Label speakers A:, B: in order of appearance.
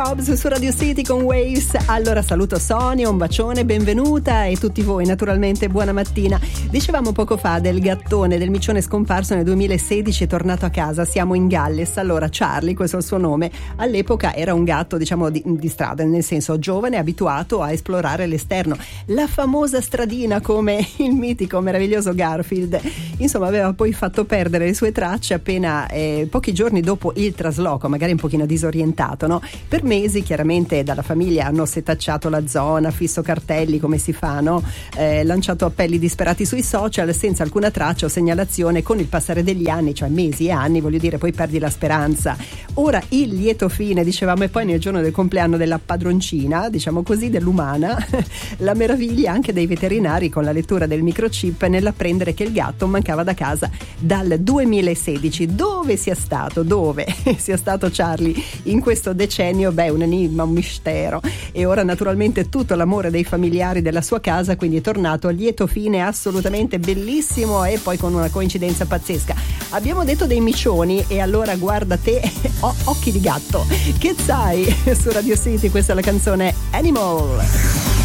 A: Probs su Radio City con Waves. Allora saluto Sonia, un bacione, benvenuta, e tutti voi naturalmente buona mattina. Dicevamo poco fa del gattone, del micione scomparso nel 2016 e tornato a casa. Siamo in Galles. Allora Charlie, questo è il suo nome, all'epoca era un gatto diciamo di strada, nel senso giovane, abituato a esplorare l'esterno, la famosa stradina come il mitico meraviglioso Garfield. Insomma aveva poi fatto perdere le sue tracce appena pochi giorni dopo il trasloco, magari un pochino disorientato, no? Per mesi chiaramente dalla famiglia hanno setacciato la zona, fisso cartelli come si fa, no? Lanciato appelli disperati sui social senza alcuna traccia o segnalazione. Con il passare degli anni, cioè mesi e anni, voglio dire, poi perdi la speranza. Ora il lieto fine, dicevamo, e poi nel giorno del compleanno della padroncina, diciamo così, dell'umana, la meraviglia anche dei veterinari con la lettura del microchip nell'apprendere che il gatto mancava da casa dal 2016. Dove sia stato? Dove sia stato Charlie in questo decennio? Beh, un enigma, un mistero. E ora naturalmente tutto l'amore dei familiari della sua casa, quindi è tornato a lieto fine, assolutamente bellissimo, e poi con una coincidenza pazzesca. Abbiamo detto dei micioni e allora guarda te, occhi di gatto, che sai, su Radio City. Questa è la canzone Animal.